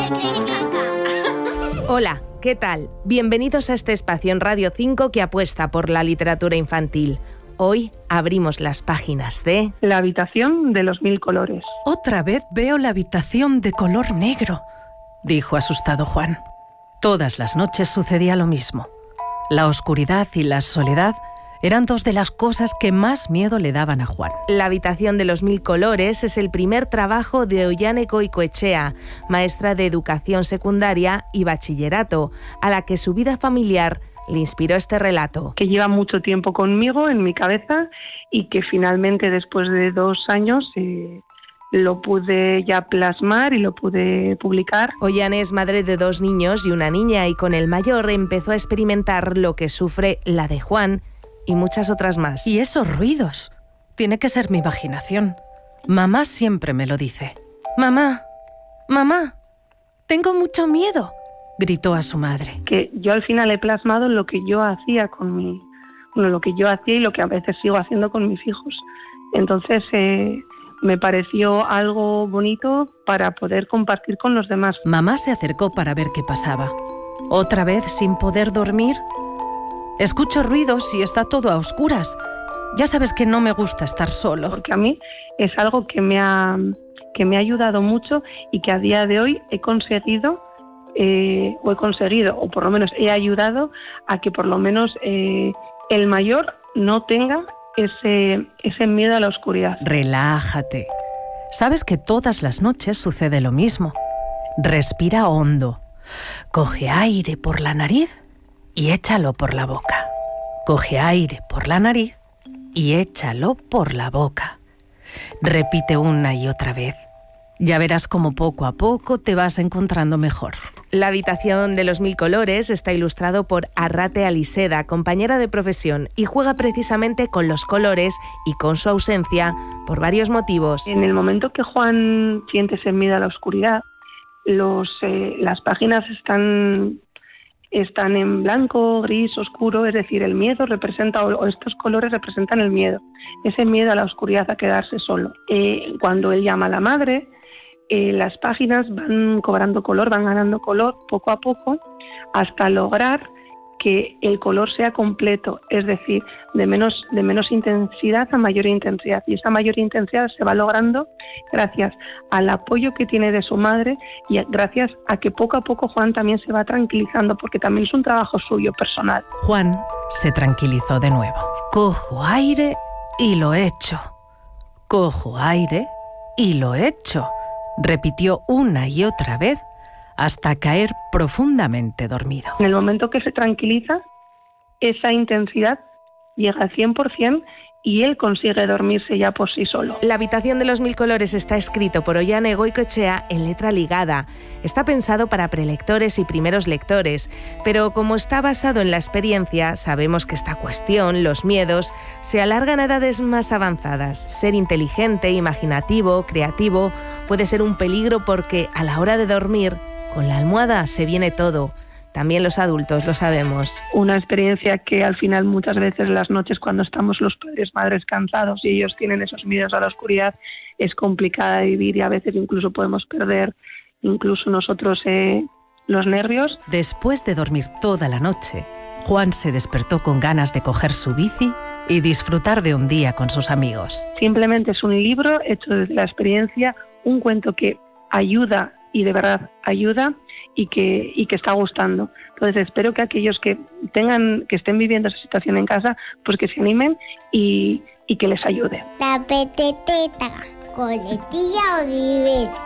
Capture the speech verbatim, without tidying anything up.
Hola, ¿qué tal? Bienvenidos a este espacio en Radio cinco que apuesta por la literatura infantil. Hoy abrimos las páginas de... La habitación de los mil colores. Otra vez veo la habitación de color negro, dijo asustado Juan. Todas las noches sucedía lo mismo. La oscuridad y la soledad eran dos de las cosas que más miedo le daban a Juan. La habitación de los mil colores es el primer trabajo de Ollane Goicoechea, maestra de educación secundaria y bachillerato, a la que su vida familiar le inspiró este relato. Que lleva mucho tiempo conmigo en mi cabeza y que finalmente después de dos años eh, lo pude ya plasmar y lo pude publicar. Ollane es madre de dos niños y una niña y con el mayor empezó a experimentar lo que sufre la de Juan y muchas otras más. Y esos ruidos, tiene que ser mi imaginación. Mamá siempre me lo dice. Mamá, mamá, tengo mucho miedo, gritó a su madre. Que yo al final he plasmado lo que yo hacía con mi, bueno, lo que yo hacía y lo que a veces sigo haciendo con mis hijos. Entonces eh, me pareció algo bonito para poder compartir con los demás. Mamá se acercó para ver qué pasaba. ¿Otra vez sin poder dormir? Escucho ruidos y está todo a oscuras. Ya sabes que no me gusta estar solo. Porque a mí es algo que me ha, que me ha ayudado mucho y que a día de hoy he conseguido, eh, o he conseguido, o por lo menos he ayudado a que por lo menos eh, el mayor no tenga ese, ese miedo a la oscuridad. Relájate. Sabes que todas las noches sucede lo mismo. Respira hondo. Coge aire por la nariz y échalo por la boca. Coge aire por la nariz y échalo por la boca. Repite una y otra vez. Ya verás cómo poco a poco te vas encontrando mejor. La habitación de los mil colores está ilustrado por Arrate Aliseda, compañera de profesión, y juega precisamente con los colores y con su ausencia por varios motivos. En el momento que Juan siente ese miedo a la oscuridad, los, eh, las páginas están... están en blanco, gris, oscuro, es decir, el miedo representa, o estos colores representan el miedo, ese miedo a la oscuridad, a quedarse solo. Eh, cuando él llama a la madre, eh, las páginas van cobrando color, van ganando color poco a poco, hasta lograr que el color sea completo, es decir, de menos, de menos intensidad a mayor intensidad. Y esa mayor intensidad se va logrando gracias al apoyo que tiene de su madre y gracias a que poco a poco Juan también se va tranquilizando, porque también es un trabajo suyo personal. Juan se tranquilizó de nuevo. Cojo aire y lo echo. Cojo aire y lo echo. Repitió una y otra vez hasta caer profundamente dormido. En el momento que se tranquiliza, esa intensidad llega al cien por ciento y él consigue dormirse ya por sí solo. La habitación de los mil colores está escrito por Ollane Goicoechea en letra ligada. Está pensado para prelectores y primeros lectores, pero como está basado en la experiencia, sabemos que esta cuestión, los miedos, se alargan a edades más avanzadas. Ser inteligente, imaginativo, creativo, puede ser un peligro porque a la hora de dormir, con la almohada se viene todo. También los adultos lo sabemos. Una experiencia que al final muchas veces las noches cuando estamos los padres, madres cansados y ellos tienen esos miedos a la oscuridad, es complicada de vivir y a veces incluso podemos perder, incluso nosotros, eh, los nervios. Después de dormir toda la noche, Juan se despertó con ganas de coger su bici y disfrutar de un día con sus amigos. Simplemente es un libro hecho desde la experiencia, un cuento que ayuda y de verdad ayuda y que, y que está gustando. Entonces espero que aquellos que tengan, que estén viviendo esa situación en casa, pues que se animen y, y que les ayude. La peteteta, coletilla Oliver.